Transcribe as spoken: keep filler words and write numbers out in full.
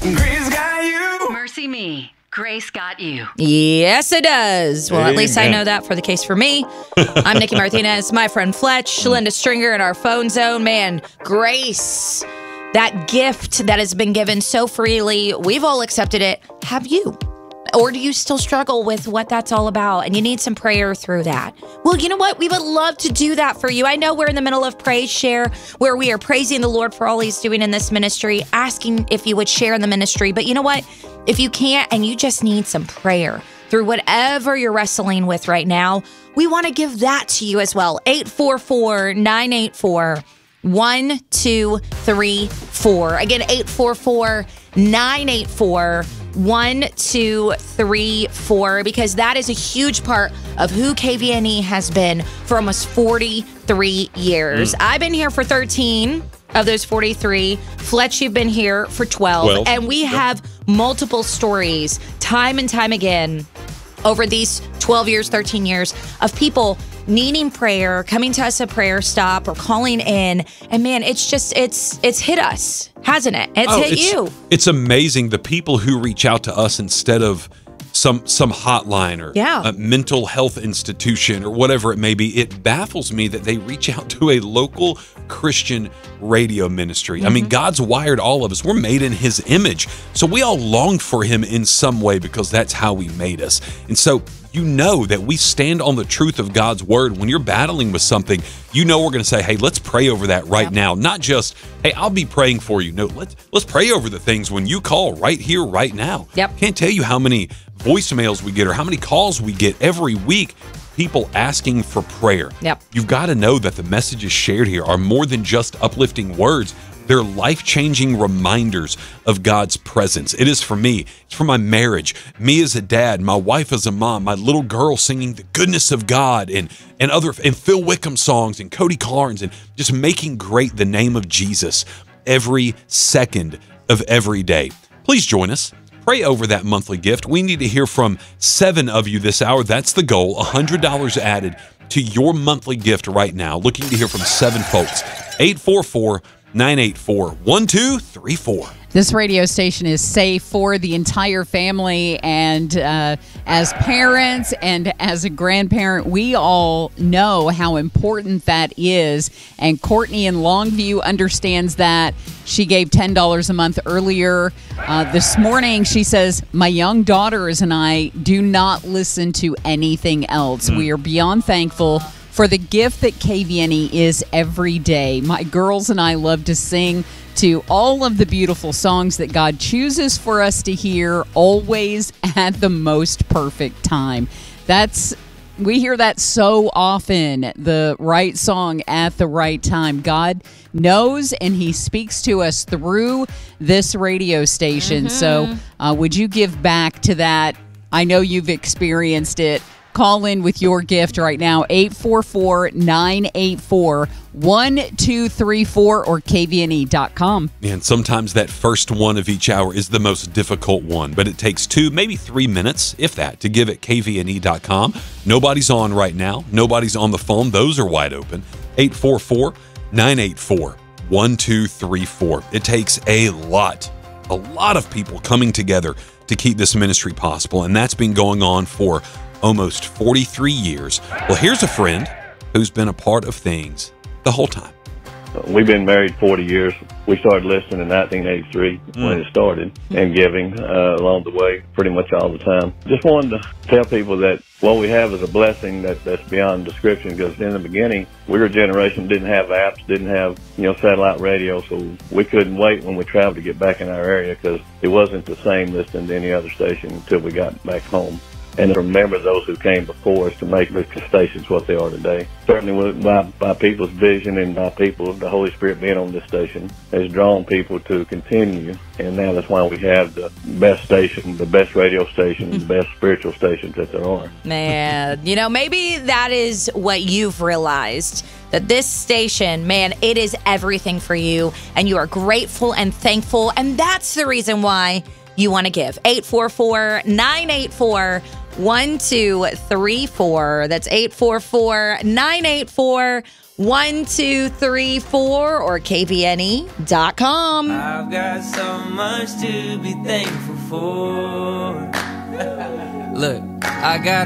Grace got you. Mercy me. Grace got you. Yes, it does. Well, Amen. at least I know that for the case for me. I'm Nikki Martinez, my friend Fletch, Linda Stringer in our phone zone. Man, grace, that gift that has been given so freely, we've all accepted it. Have you? Or do you still struggle with what that's all about and you need some prayer through that? Well, you know what? We would love to do that for you. I know we're in the middle of Praise Share, where we are praising the Lord for all he's doing in this ministry, asking if you would share in the ministry. But you know what? If you can't and you just need some prayer through whatever you're wrestling with right now, we want to give that to you as well. eight four four, nine eight four, one two three four. Again, eight four four, nine eight four, one two three four, because that is a huge part of who K V N E has been for almost forty-three years. Mm. I've been here for thirteen of those forty-three. Fletch, you've been here for twelve. twelve. And we yep. have multiple stories time and time again over these twelve years, thirteen years of people needing prayer, coming to us at Prayer Stop or calling in. And man, it's just, it's it's hit us, hasn't it? It's oh, hit it's, you. It's amazing the people who reach out to us instead of some some hotline or yeah. a mental health institution or whatever it may be. It baffles me that they reach out to a local Christian radio ministry. Mm-hmm. I mean, God's wired all of us. We're made in his image. So we all long for him in some way because that's how he made us. And so you know that we stand on the truth of God's word. When you're battling with something, you know we're going to say, hey, let's pray over that right yep. now. Not just, hey, I'll be praying for you. No, let's let's pray over the things when you call right here, right now. Yep. Can't tell you how many voicemails we get or how many calls we get every week, people asking for prayer. Yep. You've got to know that the messages shared here are more than just uplifting words. They're life-changing reminders of God's presence. It is for me. It's for my marriage, me as a dad, my wife as a mom, my little girl singing the goodness of God, and and other and Phil Wickham songs and Cody Carnes, and just making great the name of Jesus every second of every day. Please join us. Pray over that monthly gift. We need to hear from seven of you this hour. That's the goal. one hundred dollars added to your monthly gift right now. Looking to hear from seven folks. eight four four, nine eight four, one two three four. This radio station is safe for the entire family, and uh, as parents and as a grandparent, we all know how important that is, and Courtney in Longview understands that. She gave ten dollars a month earlier. Uh, this morning, she says, my young daughters and I do not listen to anything else. Mm. We are beyond thankful for the gift that K V N E is every day. My girls and I love to sing to all of the beautiful songs that God chooses for us to hear, always at the most perfect time. That's we hear that so often, the right song at the right time. God knows, and he speaks to us through this radio station. Mm-hmm. So uh, would you give back to that? I know you've experienced it. Call in with your gift right now, eight four four, nine eight four, one two three four or K V N E dot com. And sometimes that first one of each hour is the most difficult one, but it takes two, maybe three minutes, if that, to give at K V N E dot com. Nobody's on right now. Nobody's on the phone. Those are wide open. eight four four, nine eight four, one two three four. It takes a lot, a lot of people coming together to keep this ministry possible, and that's been going on for almost forty-three years. Well, here's a friend who's been a part of things the whole time. We've been married forty years. We started listening in nineteen eighty-three mm. when it started, and giving uh, along the way pretty much all the time. Just wanted to tell people that what we have is a blessing that, that's beyond description, because in the beginning, we were a generation that didn't have apps, didn't have, you know, satellite radio, so we couldn't wait when we traveled to get back in our area, because it wasn't the same listening to any other station until we got back home. And to remember those who came before us to make the stations what they are today. Certainly by, by people's vision and by people, the Holy Spirit being on this station has drawn people to continue. And now that's why we have the best station, the best radio station, the best spiritual stations that there are. Man, you know, maybe that is what you've realized, that this station, man, it is everything for you. And you are grateful and thankful. And that's the reason why you want to give. eight four four, nine eight four, one two three four. That's eight four four, nine eight four, one two three four or K V N E dot com. I've got so much to be thankful for. Look, I got